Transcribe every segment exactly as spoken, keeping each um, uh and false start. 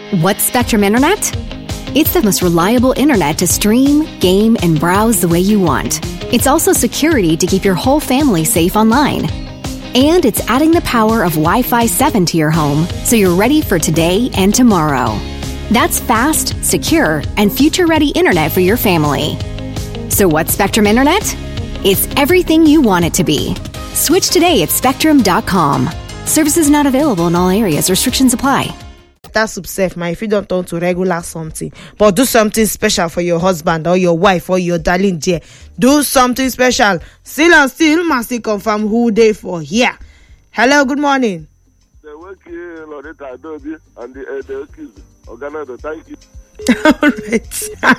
What's Spectrum Internet? It's the most reliable internet to stream, game, and browse the way you want. It's also security to keep your whole family safe online. And it's adding the power of Wi-Fi seven to your home so you're ready for today and tomorrow. That's fast, secure, and future-ready internet for your family. So what's Spectrum Internet? It's everything you want it to be. Switch today at spectrum dot com. Services not available in all areas. Restrictions apply. That's safe, man. If you don't turn to regular something, but do something special for your husband or your wife or your darling dear. Do something special. Still and still must still confirm who they for here. Hello, good morning. Thank you. All right.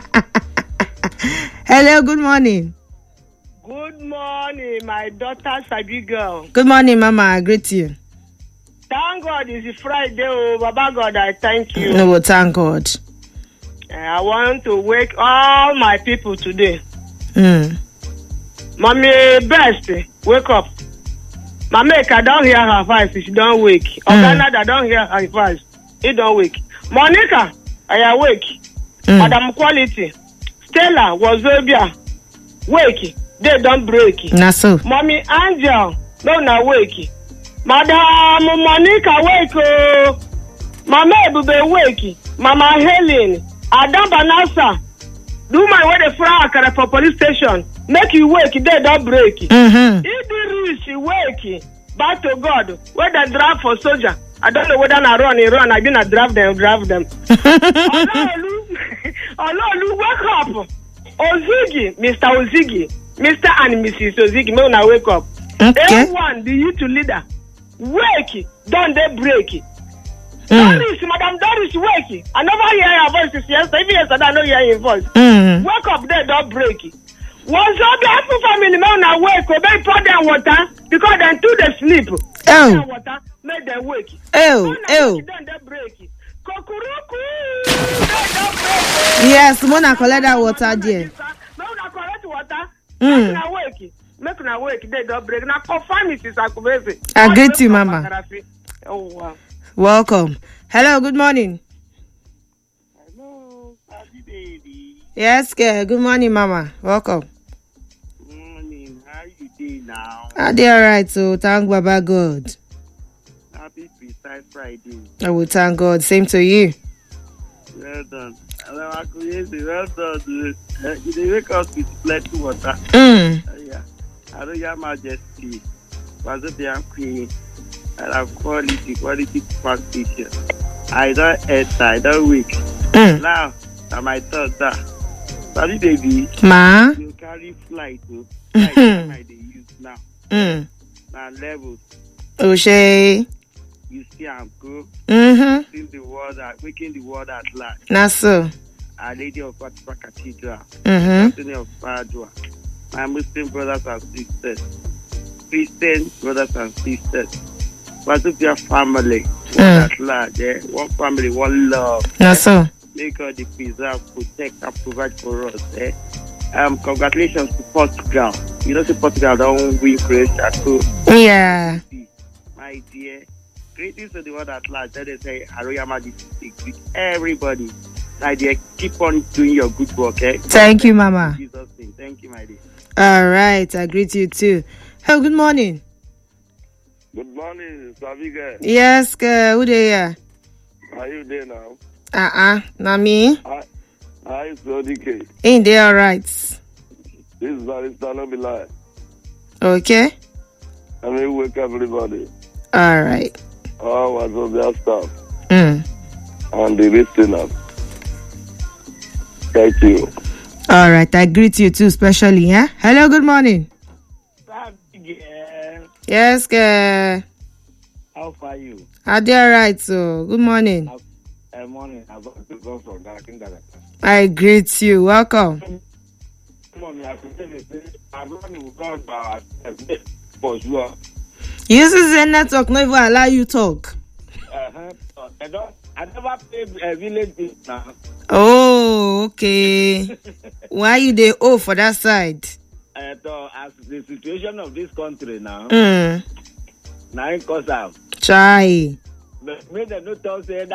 Hello, good morning. Good morning, my daughter Sabi girl. Good morning, Mama. I greet you. Thank God it's Friday, oh, Baba God, I thank you. No, thank God. I want to wake all my people today. Mm. Mommy, best, wake up. Mama, I don't hear her voice, she don't wake. Mm. Ogana, I don't hear her voice, he don't wake. Monica, I awake. Mm. Madam Quality. Stella, Wazobia, wake. They don't break. Na so. Mommy Angel, no na wake. Madam Monica, wake. Oh. Mama Ebube, wake. Mama Helen, Adam Banasa. Do my way the fry for police station. Make you wake, they don't break. Mm-hmm. If the rich wake, back to God. Where they drive for soldier. I don't know whether I run, I run. I didn't drive them, drive them. Ololu, Ololu, wake up. Ozigi, Mister Ozigi, Mister and Missus Ozigi, may now wake up. Okay. Everyone, the youth leader, wake, don't they break it? Mm. Doris, Madam Doris, wake. I never hear your voice yesterday. Even yesterday, I don't hear your voice. Mm. Wake up there, don't break it. Once all the African family man now wake, they pour them water because then two they sleep. Oh. Pour water, make them wake. Oh, oh. Then they break it. Kokuruku, they don't break it. Yes, Mona collect that water there. Mona collect water. Mm. Make una wake. Make una wake, they don't break. Now confirm it is Akubese. I greet you, Mama. Oh, wow. Welcome. Hello, good morning. Hello, happy baby. Yes, girl. Good morning, Mama. Welcome. Good morning. How you doing now? I did all right, so thank Baba God. Happy Precise Friday. I will thank God. Same to you. Well done. Hello, Akuyesi. Well done. Uh, you dey wake up with plenty water. Mm. Uh, yeah. I don't your majesty. Was it the queen? I have quality, quality practitioner. I don't enter, I don't wake. Mm. Now, na my thought that. Sorry, baby. Ma. You carry flight, oh. Like I dey use now. Mm. Now levels. O'Shea. You see, I'm go. Mm-hmm. Waking the world at, waking the world at large. Na so. Our Lady of Fatima Cathedral. Mm-hmm. Destiny of Padua. My Muslim brothers and sisters. Christian brothers and sisters. Wazubia family. One Mm. at large, eh? One family, one love. Na so. Make God the preserve, protect, and provide for us, eh? Um, congratulations to Portugal. You know, the Portugal don't win Croatia too. Yeah. My dear. Greetings to the world at large. Let us say, Haroya Majesty, greet everybody. My dear, keep on doing your good work, eh? Thank you, Mama. In Jesus' name. Thank you, my dear. All right. I greet you too. Oh, good morning. Good morning, Saviga. Yes, girl. Who they are? How you there now? Uh-uh. Na me. Hi, hi, so D K. Ain't they all right? This is Barista, no be lie. Okay. I mean, wake everybody. All right. All was of their staff Mm. and the listeners. Thank you. All right. I greet you too, especially. Yeah. Hello. Good morning. Yeah. Yes, girl. How far you? Are they all right? So, good morning. Good morning. I'm about to go from that. I greet you. Welcome. You use the network, no even allow you talk. Uh-huh. I don't. I never played a village beat now. Oh, okay. Why you dey owe for that side? Uh, so as the situation of this country now, Mm. now it cause out. Try. But me they no talk say that.